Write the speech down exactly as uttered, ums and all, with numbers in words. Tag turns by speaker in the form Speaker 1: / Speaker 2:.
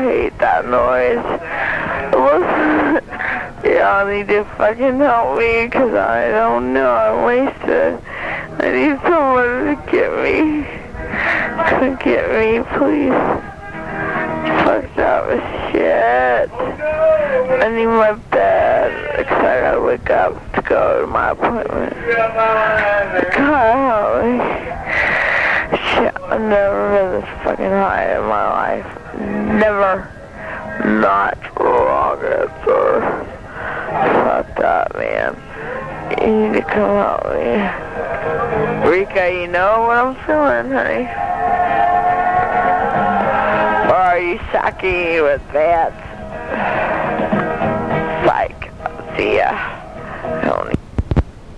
Speaker 1: hate that noise. Listen, y'all need to fucking help me, because I don't know, I'm wasted. I need someone to get me. Come get me, please. Fucked up as shit. I need my bed, because I gotta wake up to go to my appointment. God help me. Shit, I've never been this fucking high in my life. Never. Not rockets or fuck that, man. You need to come help me. Rika, you know what I'm feeling, honey? Or are you sucking with bats? Psych. See ya.